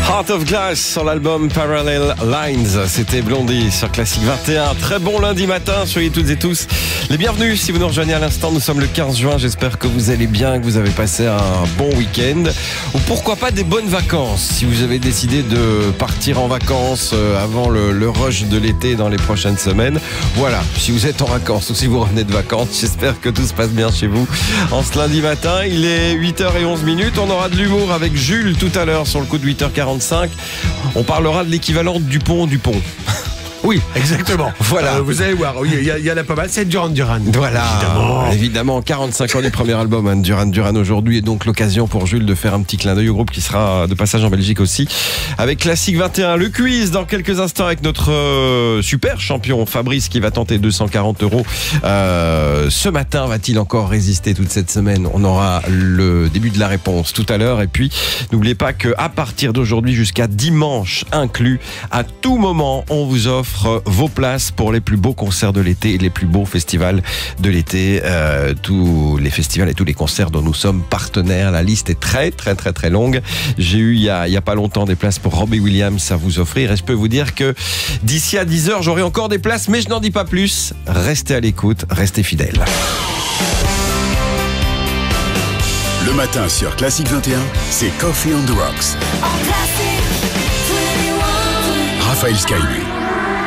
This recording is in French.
Heart of Glass sur l'album Parallel Lines. C'était Blondie sur Classique 21. Très bon lundi matin, soyez toutes et tous les bienvenus. Si vous nous rejoignez à l'instant, nous sommes le 15 juin. J'espère que vous allez bien, que vous avez passé un bon week-end. Ou pourquoi pas des bonnes vacances. Si vous avez décidé de partir en vacances avant le rush de l'été dans les prochaines semaines. Voilà, si vous êtes en vacances ou si vous revenez de vacances, j'espère que tout se passe bien chez vous. En ce lundi matin, il est 8h11. On aura de l'humour avec Jules tout à l'heure sur le coup de 8h45. On parlera de l'équivalent du pont. Oui, exactement. Voilà. Vous allez voir, il y en a pas mal. C'est Duran Duran. Voilà, évidemment 45 ans du premier album, hein, Duran aujourd'hui, et donc l'occasion pour Jules de faire un petit clin d'œil au groupe qui sera de passage en Belgique aussi. Avec Classique 21, le quiz dans quelques instants avec notre super champion Fabrice qui va tenter 240 €. Ce matin, va-t-il encore résister toute cette semaine? On aura le début de la réponse tout à l'heure. Et puis, n'oubliez pas qu'à partir d'aujourd'hui jusqu'à dimanche inclus, à tout moment, on vous offre vos places pour les plus beaux concerts de l'été et les plus beaux festivals de l'été. Tous les festivals et tous les concerts dont nous sommes partenaires. La liste est très longue. J'ai eu il y a pas longtemps des places pour Robbie Williams à vous offrir. Et je peux vous dire que d'ici à 10h, j'aurai encore des places, mais je n'en dis pas plus. Restez à l'écoute, restez fidèles. Le matin sur Classique 21, c'est Coffee on the Rocks. Raphaël Skyley.